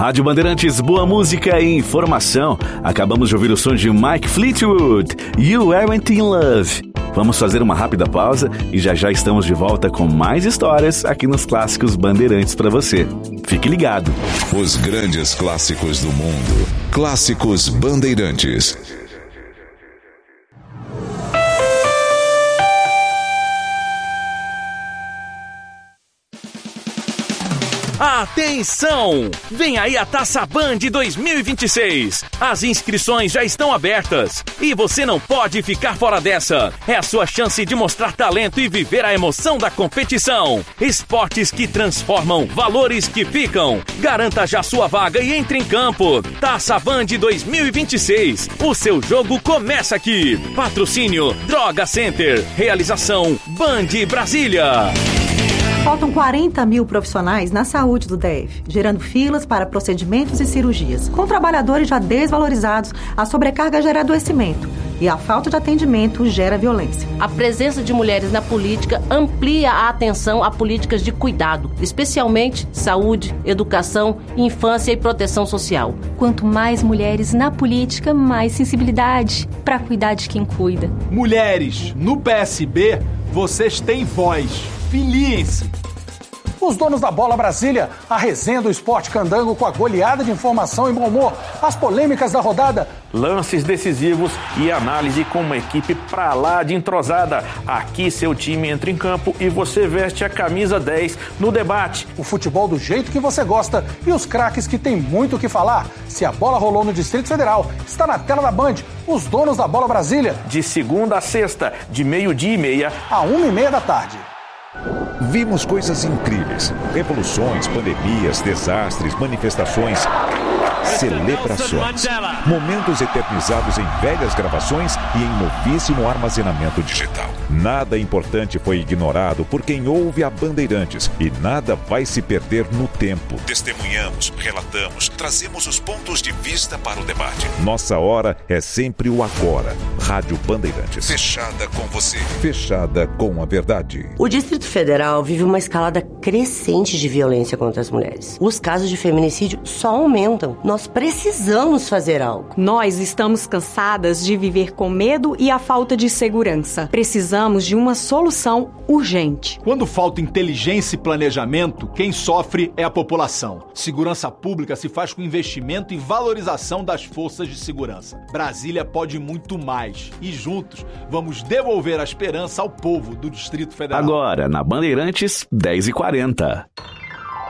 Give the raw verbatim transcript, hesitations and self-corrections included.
Rádio Bandeirantes, boa música e informação. Acabamos de ouvir o som de Mike Fleetwood, You Weren't in Love. Vamos fazer uma rápida pausa e já já estamos de volta com mais histórias aqui nos Clássicos Bandeirantes para você. Fique ligado. Os grandes clássicos do mundo. Clássicos Bandeirantes. Atenção! Vem aí a Taça Band dois mil e vinte e seis. As inscrições já estão abertas e você não pode ficar fora dessa. É a sua chance de mostrar talento e viver a emoção da competição. Esportes que transformam, valores que ficam. Garanta já sua vaga e entre em campo. Taça Band dois mil e vinte e seis. O seu jogo começa aqui. Patrocínio Droga Center. Realização Band Brasília. Faltam quarenta mil profissionais na saúde do D F, gerando filas para procedimentos e cirurgias. Com trabalhadores já desvalorizados, a sobrecarga gera adoecimento e a falta de atendimento gera violência. A presença de mulheres na política amplia a atenção a políticas de cuidado, especialmente saúde, educação, infância e proteção social. Quanto mais mulheres na política, mais sensibilidade para cuidar de quem cuida. Mulheres, no P S B, vocês têm voz. Filiem-se! Os donos da Bola Brasília, a resenha do esporte candango com a goleada de informação e bom humor, as polêmicas da rodada, lances decisivos e análise com uma equipe pra lá de entrosada. Aqui seu time entra em campo e você veste a camisa dez no debate. O futebol do jeito que você gosta e os craques que tem muito o que falar. Se a bola rolou no Distrito Federal, está na tela da Band, os donos da Bola Brasília. De segunda a sexta, de meio-dia e meia a uma e meia da tarde. Vimos coisas incríveis. Revoluções, pandemias, desastres, manifestações, celebrações. Momentos eternizados em velhas gravações e em novíssimo armazenamento digital. Nada importante foi ignorado por quem ouve a Bandeirantes e nada vai se perder no tempo. Testemunhamos, relatamos, trazemos os pontos de vista para o debate. Nossa hora é sempre o agora. Rádio Bandeirantes. Fechada com você. Fechada com a verdade. O Distrito Federal vive uma escalada crescente de violência contra as mulheres. Os casos de feminicídio só aumentam. Nós precisamos fazer algo. Nós estamos cansadas de viver com medo e a falta de segurança. Precisamos de uma solução urgente. Quando falta inteligência e planejamento, quem sofre é a população. Segurança pública se faz com investimento e valorização das forças de segurança. Brasília pode muito mais. E juntos vamos devolver a esperança ao povo do Distrito Federal. Agora, na Bandeirantes, dez e quarenta.